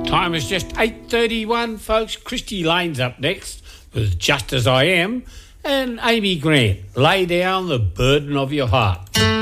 Time is just 8:31, folks. Christy Lane's up next with Just As I Am, and Amy Grant, Lay Down the Burden of Your Heart.